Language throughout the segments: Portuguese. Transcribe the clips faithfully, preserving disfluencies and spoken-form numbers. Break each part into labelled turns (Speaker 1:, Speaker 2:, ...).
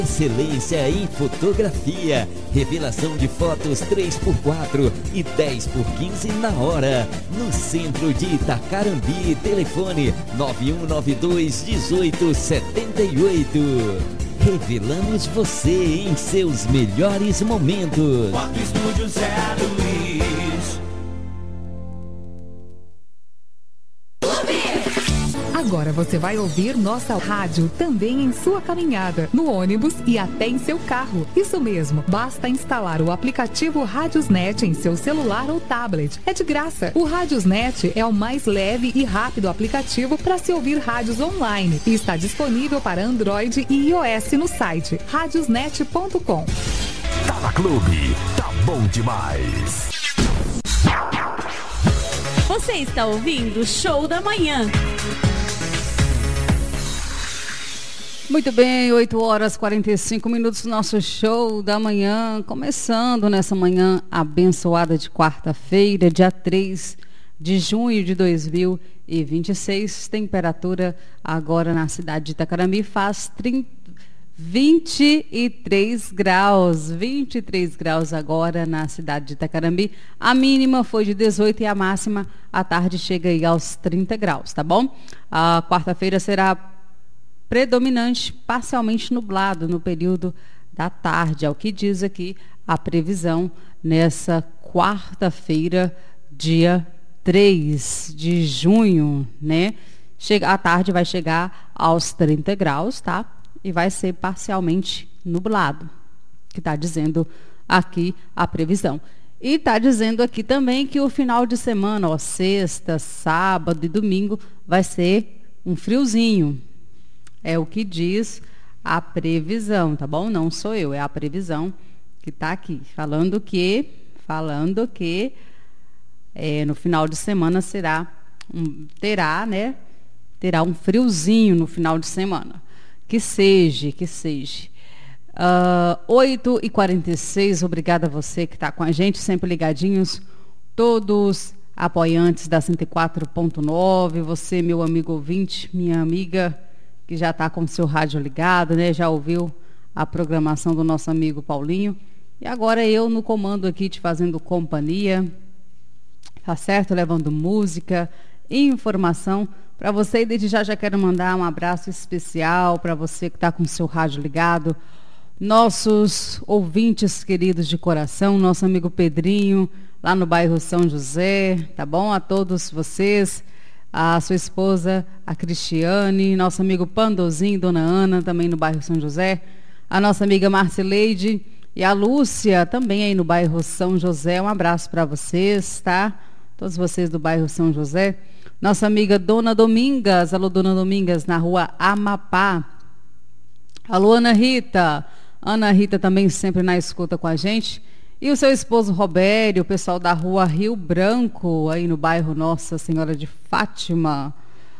Speaker 1: Excelência em fotografia, revelação de fotos três por quatro e dez por quinze na hora, no centro de Itacarambi, telefone nove um nove dois, um oito sete oito. Revelamos você em seus melhores momentos.
Speaker 2: Foto Estúdio Zé Luiz.
Speaker 3: Agora você vai ouvir nossa rádio também em sua caminhada, no ônibus e até em seu carro. Isso mesmo, basta instalar o aplicativo Radiosnet em seu celular ou tablet. É de graça. O Radiosnet é o mais leve e rápido aplicativo para se ouvir rádios online e está disponível para Android e iOS no site radiosnet ponto com.
Speaker 4: Tá na Clube, tá bom demais.
Speaker 5: Você está ouvindo o Show da Manhã.
Speaker 6: Muito bem, oito horas e quarenta e cinco minutos, nosso Show da Manhã, começando nessa manhã abençoada de quarta-feira, dia três de junho de dois mil e vinte e seis. Temperatura agora na cidade de Itacarambi faz trinta, vinte e três graus, vinte e três graus agora na cidade de Itacarambi. A mínima foi de dezoito e a máxima à tarde chega aí aos trinta graus, tá bom? A quarta-feira será predominante, parcialmente nublado no período da tarde, é o que diz aqui a previsão nessa quarta-feira, dia três de junho, né? Chega, à tarde vai chegar aos trinta graus, tá? E vai ser parcialmente nublado, que está dizendo aqui a previsão. E está dizendo aqui também que o final de semana, ó, sexta, sábado e domingo, vai ser um friozinho. É o que diz a previsão, tá bom? Não sou eu, é a previsão que está aqui. Falando que, falando que é, no final de semana será um, terá, né? Terá um friozinho no final de semana. Que seja, que seja. Uh, oito e quarenta e seis, obrigada a você que está com a gente, sempre ligadinhos, todos apoiantes da cento e quatro ponto nove, você, meu amigo ouvinte, minha amiga, que já está com o seu rádio ligado, né? Já ouviu a programação do nosso amigo Paulinho. E agora eu no comando aqui, te fazendo companhia, tá certo? Levando música, informação para você. E desde já já quero mandar um abraço especial para você que está com o seu rádio ligado. Nossos ouvintes queridos de coração, nosso amigo Pedrinho, lá no bairro São José, tá bom? A todos vocês. A sua esposa, a Cristiane, nosso amigo Pandozinho, Dona Ana, também no bairro São José, a nossa amiga Marcileide e a Lúcia, também aí no bairro São José. Um abraço para vocês, tá? Todos vocês do bairro São José. Nossa amiga Dona Domingas, alô Dona Domingas, na rua Amapá. Alô Ana Rita, Ana Rita também sempre na escuta com a gente. E o seu esposo Robério, o pessoal da rua Rio Branco, aí no bairro Nossa Senhora de Fátima.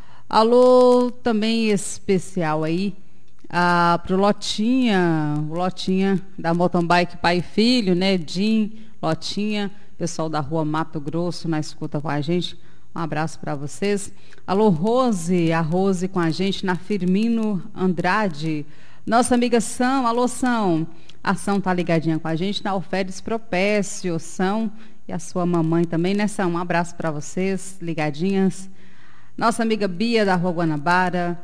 Speaker 6: Alô, também especial aí ah, pro Lotinha, o Lotinha da Mountain Bike Pai e Filho, né? Jim, Lotinha, pessoal da rua Mato Grosso na escuta com a gente. Um abraço para vocês. Alô, Rose, a Rose com a gente na Firmino Andrade. Nossa amiga São, alô São. A São tá ligadinha com a gente na Alferes Propécio, São, e a sua mamãe também, né, São? Um abraço para vocês, ligadinhas. Nossa amiga Bia, da Rua Guanabara.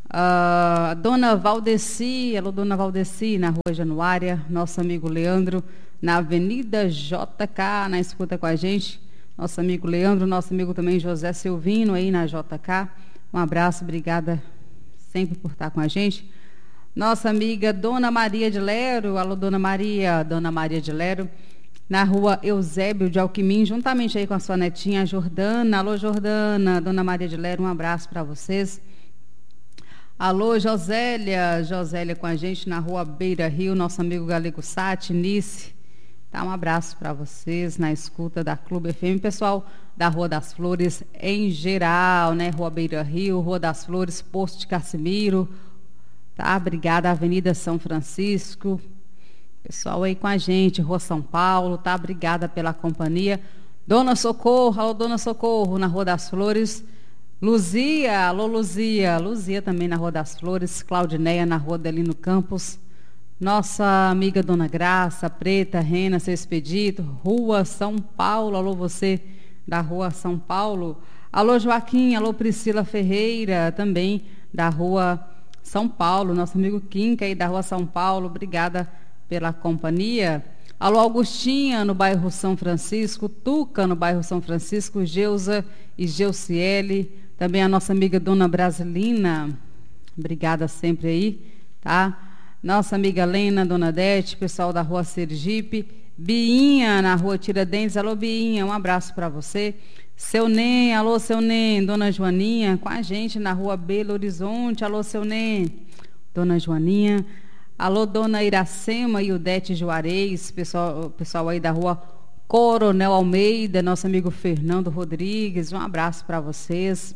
Speaker 6: A Dona Valdeci, alô, Dona Valdeci, na Rua Januária. Nosso amigo Leandro, na Avenida J K, na escuta com a gente. Nosso amigo Leandro, nosso amigo também José Silvino, aí na J K. Um abraço, obrigada sempre por estar com a gente. Nossa amiga Dona Maria de Lero, alô Dona Maria, Dona Maria de Lero, na rua Eusébio de Alquimim, juntamente aí com a sua netinha Jordana. Alô Jordana, Dona Maria de Lero, um abraço para vocês. Alô Josélia, Josélia com a gente na rua Beira Rio, nosso amigo Galego Sati, Nice. Tá, um abraço para vocês na escuta da Clube F M, pessoal da Rua das Flores em geral, né? Rua Beira Rio, Rua das Flores, Posto de Cassimiro. Tá, obrigada, Avenida São Francisco, pessoal aí com a gente, Rua São Paulo, tá, obrigada pela companhia. Dona Socorro, alô Dona Socorro, na Rua das Flores. Luzia, alô Luzia, Luzia também na Rua das Flores. Claudineia na Rua Delino Campos, Nossa amiga Dona Graça, Preta, Rena, seu expedito, Rua São Paulo, alô você da Rua São Paulo. Alô Joaquim, alô Priscila Ferreira, também da Rua São Paulo. Nosso amigo Quinca aí da Rua São Paulo, obrigada pela companhia. Alô Augustinha, no bairro São Francisco, Tuca, no bairro São Francisco, Geusa e Geuciele, também a nossa amiga Dona Brasilina, obrigada sempre aí, tá? Nossa amiga Lena, Dona Dete, pessoal da Rua Sergipe, Biinha, na Rua Tiradentes, alô Biinha, um abraço para você. Seu Nem, alô Seu Nem, Dona Joaninha, com a gente na Rua Belo Horizonte, alô Seu Nem, Dona Joaninha, alô Dona Iracema e Udete Juarez, pessoal, pessoal aí da Rua Coronel Almeida, nosso amigo Fernando Rodrigues, um abraço para vocês,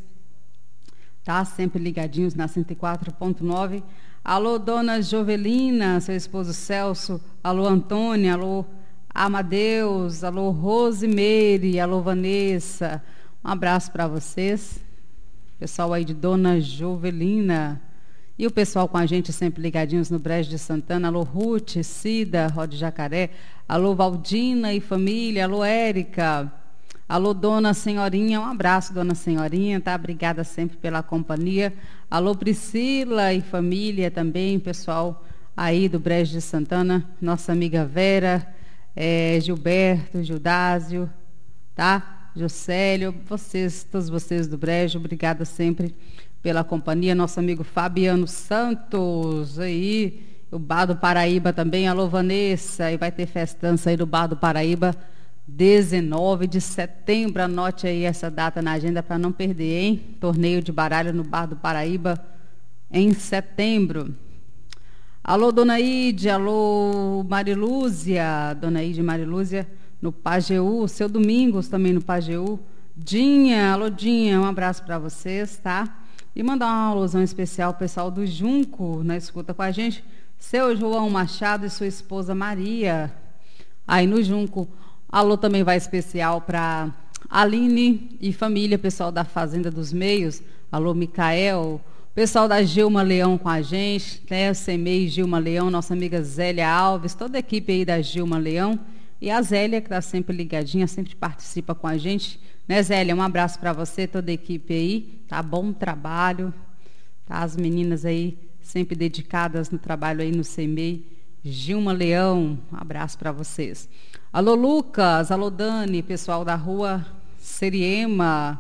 Speaker 6: tá? Sempre ligadinhos na cento e quatro ponto nove. Alô, Dona Jovelina, seu esposo Celso, alô, Antônia, alô, Amadeus, alô, Rosimeire, alô, Vanessa, um abraço para vocês, pessoal aí de Dona Jovelina, e o pessoal com a gente sempre ligadinhos no Brejo de Santana, alô, Ruth, Cida, Rode Jacaré, alô, Valdina e família, alô, Érica, alô, Dona Senhorinha, um abraço, Dona Senhorinha, tá? Obrigada sempre pela companhia. Alô, Priscila e família também, pessoal aí do Brejo de Santana, nossa amiga Vera, é, Gilberto, Gildásio, tá? Jocélio, vocês, todos vocês do Brejo, obrigada sempre pela companhia. Nosso amigo Fabiano Santos, aí, o Bar do Paraíba também, alô, Vanessa, e vai ter festança aí do Bar do Paraíba, dezenove de setembro, anote aí essa data na agenda para não perder, hein? Torneio de baralho no Bar do Paraíba em setembro. Alô, Dona Ide, alô, Marilúzia, Dona Ide e Marilúzia no Pajeú, seu Domingos também no Pajeú. Dinha, alô Dinha, um abraço para vocês, tá? E mandar uma alusão especial ao pessoal do Junco, na escuta com a gente, seu João Machado e sua esposa Maria, aí no Junco. Alô também vai especial para Aline e família, pessoal da Fazenda dos Meios. Alô, Micael. Pessoal da Gilma Leão com a gente, né? Semei Gilma Leão, nossa amiga Zélia Alves, toda a equipe aí da Gilma Leão. E a Zélia, que está sempre ligadinha, sempre participa com a gente. Né, Zélia? Um abraço para você, toda a equipe aí. Tá? Bom trabalho. Tá? As meninas aí sempre dedicadas no trabalho aí no Semei. Gilma Leão, um abraço para vocês. Alô, Lucas, alô, Dani, pessoal da Rua Seriema,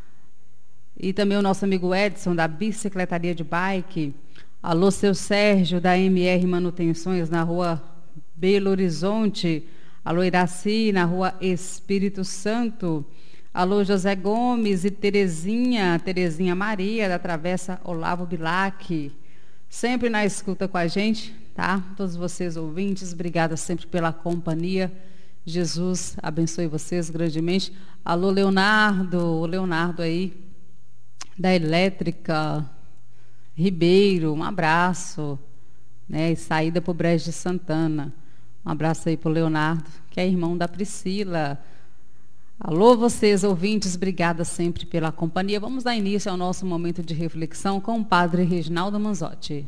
Speaker 6: e também o nosso amigo Edson, da Bicicletaria de Bike. Alô, seu Sérgio, da M R Manutenções, na Rua Belo Horizonte. Alô, Iraci, na Rua Espírito Santo. Alô, José Gomes e Terezinha, Terezinha Maria, da Travessa Olavo Bilac. Sempre na escuta com a gente, tá? Todos vocês ouvintes, obrigada sempre pela companhia. Jesus abençoe vocês grandemente. Alô, Leonardo, o Leonardo aí, da Elétrica Ribeiro, um abraço, né? E saída para o Brejo de Santana. Um abraço aí para o Leonardo, que é irmão da Priscila. Alô, vocês ouvintes, obrigada sempre pela companhia. Vamos dar início ao nosso momento de reflexão com o Padre Reginaldo Manzotti.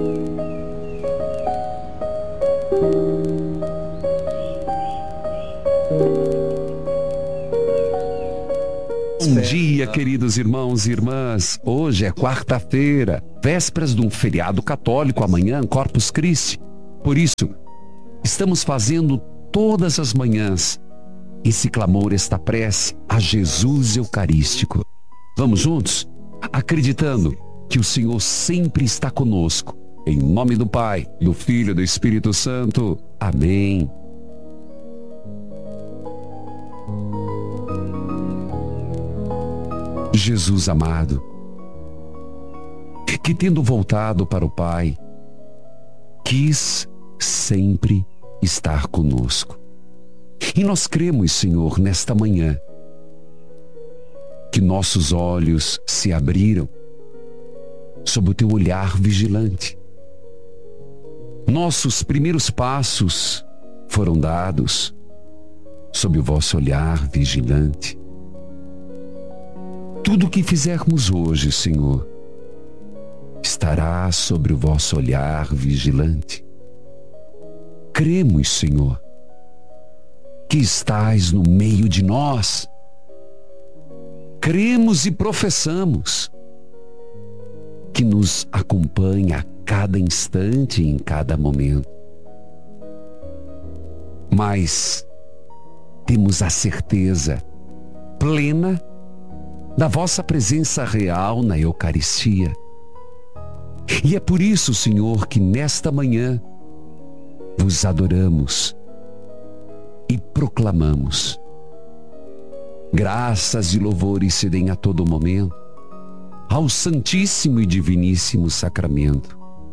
Speaker 4: Bom dia, queridos irmãos e irmãs. Hoje é quarta-feira, vésperas de um feriado católico, amanhã, Corpus Christi. Por isso, estamos fazendo todas as manhãs esse clamor, esta prece a Jesus Eucarístico. Vamos juntos? Acreditando que o Senhor sempre está conosco. Em nome do Pai, do Filho e do Espírito Santo. Amém. Jesus amado, que tendo voltado para o Pai, quis sempre estar conosco. E nós cremos, Senhor, nesta manhã, que nossos olhos se abriram sob o teu olhar vigilante. Nossos primeiros passos foram dados sob o vosso olhar vigilante. Tudo o que fizermos hoje, Senhor, estará sobre o vosso olhar vigilante. cremos, Senhor, que estás no meio de nós. Cremos e professamos que nos acompanha a cada instante e em cada momento. Mas temos a certeza plena da vossa presença real na Eucaristia. E é por isso, Senhor, que nesta manhã vos adoramos e proclamamos. Graças e louvores se deem a todo momento ao Santíssimo e Diviníssimo Sacramento.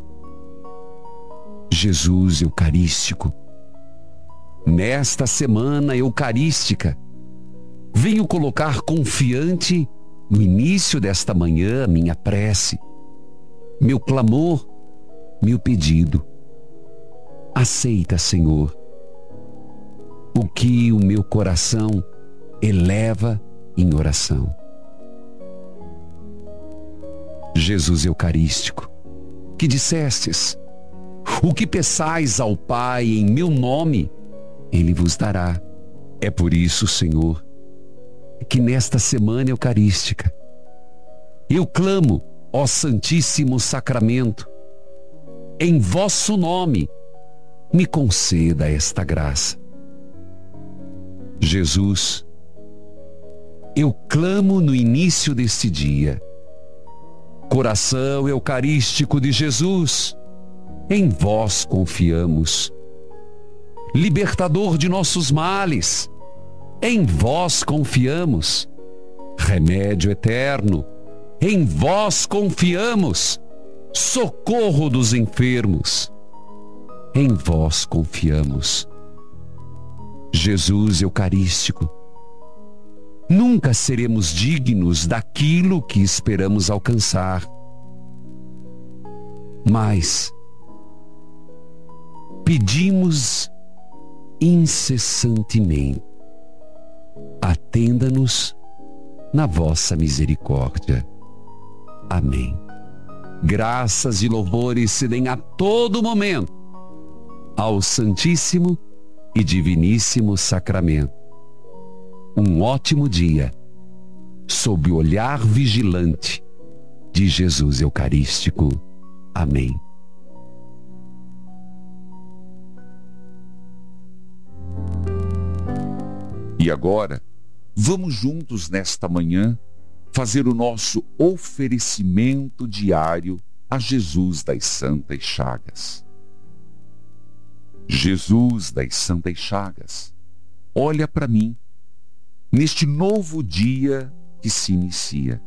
Speaker 4: Jesus Eucarístico, nesta semana eucarística, venho colocar confiante no início desta manhã minha prece, meu clamor, meu pedido. Aceita, Senhor, o que o meu coração eleva em oração. Jesus Eucarístico, que dissestes: o que peçais ao Pai em meu nome, Ele vos dará. É por isso, Senhor, que nesta semana eucarística eu clamo, ó Santíssimo Sacramento, em vosso nome, me conceda esta graça. Jesus, eu clamo no início deste dia. Coração eucarístico de Jesus, em vós confiamos. Libertador de nossos males, em vós confiamos. Remédio eterno, em vós confiamos. Socorro dos enfermos, em vós confiamos. Jesus Eucarístico, nunca seremos dignos daquilo que esperamos alcançar, mas pedimos incessantemente: atenda-nos na vossa misericórdia. Amém. Graças e louvores se deem a todo momento ao Santíssimo e Diviníssimo Sacramento. Um ótimo dia, sob o olhar vigilante de Jesus Eucarístico. Amém.
Speaker 7: E agora, vamos juntos nesta manhã fazer o nosso oferecimento diário a Jesus das Santas Chagas. Jesus das Santas Chagas, olha para mim, neste novo dia que se inicia.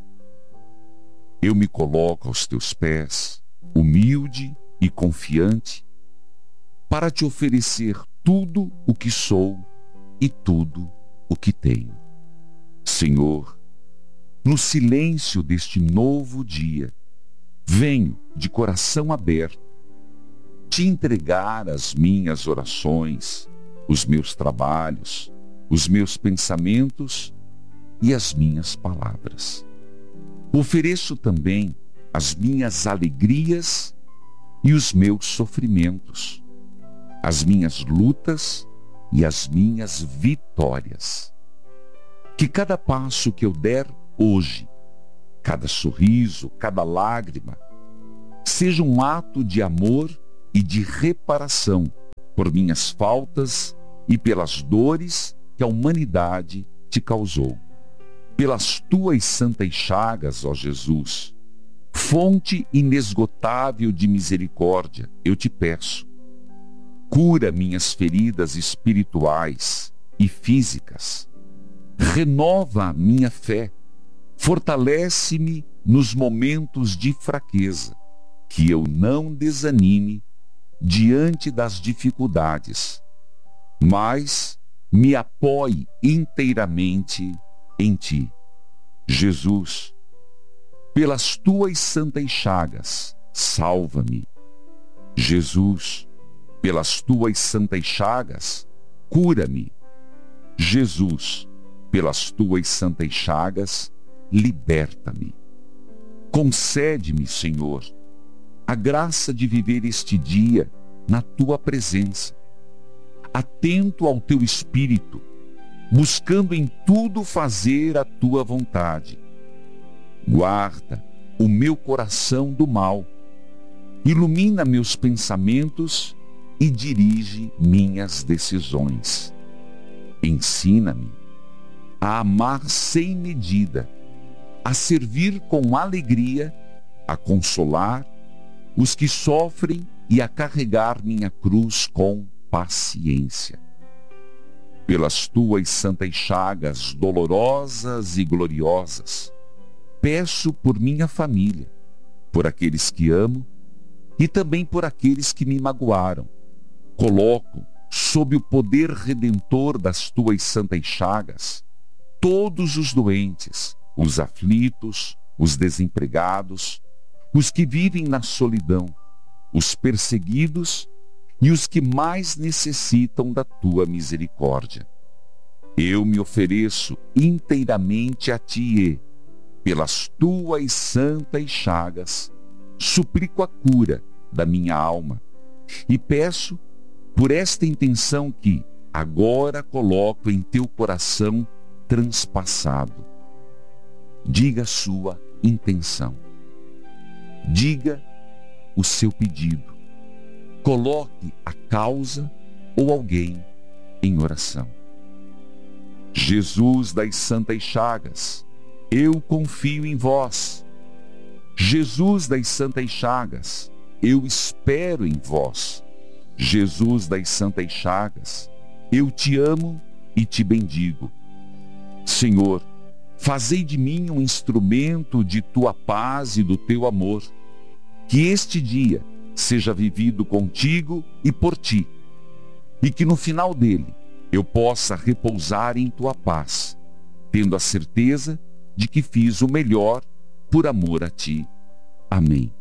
Speaker 7: Eu me coloco aos teus pés, humilde e confiante, para te oferecer tudo o que sou e tudo o que tenho. Senhor, no silêncio deste novo dia, venho de coração aberto te entregar as minhas orações, os meus trabalhos, os meus pensamentos e as minhas palavras. Ofereço também as minhas alegrias e os meus sofrimentos, as minhas lutas e as minhas vitórias. Que cada passo que eu der hoje, cada sorriso, cada lágrima, seja um ato de amor e de reparação por minhas faltas e pelas dores que a humanidade te causou. Pelas tuas santas chagas, ó Jesus, fonte inesgotável de misericórdia, eu te peço, cura minhas feridas espirituais e físicas, renova a minha fé, fortalece-me nos momentos de fraqueza, que eu não desanime diante das dificuldades, mas me apoie inteiramente em ti. Jesus, pelas tuas santas chagas, salva-me. Jesus, pelas tuas santas chagas, cura-me. Jesus, pelas tuas santas chagas, liberta-me. Concede-me, Senhor, a graça de viver este dia na tua presença, atento ao teu espírito, buscando em tudo fazer a tua vontade. Guarda o meu coração do mal, ilumina meus pensamentos e dirige minhas decisões. Ensina-me a amar sem medida, a servir com alegria, a consolar os que sofrem e a carregar minha cruz com paciência. Pelas tuas santas chagas dolorosas e gloriosas, peço por minha família, por aqueles que amo e também por aqueles que me magoaram. Coloco sob o poder redentor das tuas santas chagas todos os doentes, os aflitos, os desempregados, os que vivem na solidão, os perseguidos e os que mais necessitam da tua misericórdia. Eu me ofereço inteiramente a ti e, pelas tuas santas chagas, suplico a cura da minha alma e peço por esta intenção que agora coloco em teu coração transpassado. Diga a sua intenção. Diga o seu pedido. Coloque a causa ou alguém em oração. Jesus das santas chagas, eu confio em vós. Jesus das santas chagas, eu espero em vós. Jesus das santas chagas, eu te amo e te bendigo. Senhor, fazei de mim um instrumento de tua paz e do teu amor. Que este dia seja vivido contigo e por ti, e que no final dele eu possa repousar em tua paz, tendo a certeza de que fiz o melhor por amor a ti. Amém.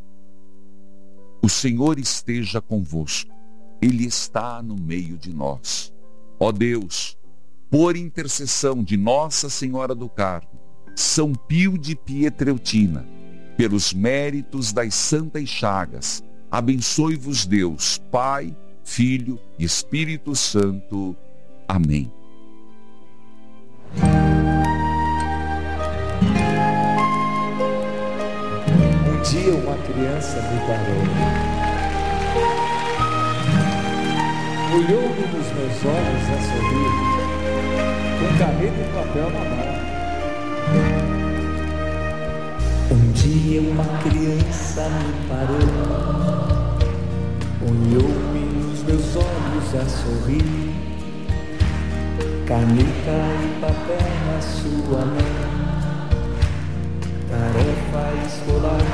Speaker 7: O Senhor esteja convosco. Ele está no meio de nós. Ó Deus, por intercessão de Nossa Senhora do Carmo, São Pio de Pietreutina, pelos méritos das santas chagas, abençoe-vos Deus, Pai, Filho e Espírito Santo. Amém.
Speaker 8: Um dia uma criança me parou, olhou-me nos meus olhos a sorrir, com caneta e papel na mão. Um dia uma criança me parou, olhou-me nos meus olhos a sorrir, caneta e papel na sua mão.